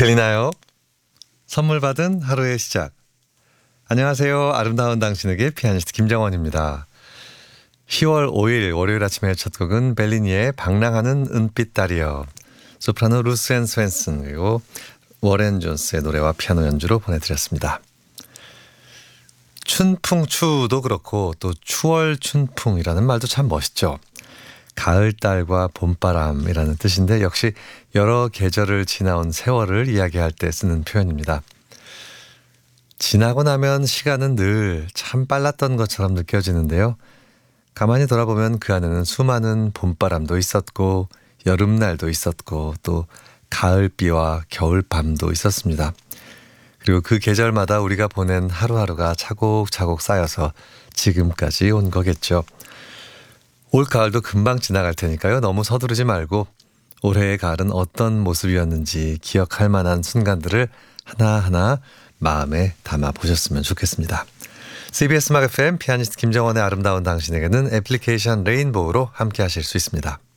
들리나요? 선물 받은 하루의 시작. 안녕하세요. 아름다운 당신에게 피아니스트 김정원입니다. 10월 5일 월요일 아침의 첫 곡은 벨리니의 방랑하는 은빛 달이여, 소프라노 루스 스웬슨 그리고 워렌 존스의 노래와 피아노 연주로 보내드렸습니다. 춘풍추도 그렇고 또 추월춘풍이라는 말도 참 멋있죠. 가을달과 봄바람이라는 뜻인데 역시 여러 계절을 지나온 세월을 이야기할 때 쓰는 표현입니다. 지나고 나면 시간은 늘 참 빨랐던 것처럼 느껴지는데요. 가만히 돌아보면 그 안에는 수많은 봄바람도 있었고 여름날도 있었고 또 가을비와 겨울밤도 있었습니다. 그리고 그 계절마다 우리가 보낸 하루하루가 차곡차곡 쌓여서 지금까지 온 거겠죠. 올 가을도 금방 지나갈 테니까요. 너무 서두르지 말고 올해의 가을은 어떤 모습이었는지 기억할 만한 순간들을 하나하나 마음에 담아 보셨으면 좋겠습니다. CBS 음악 FM 피아니스트 김정원의 아름다운 당신에게는 애플리케이션 레인보우로 함께 하실 수 있습니다.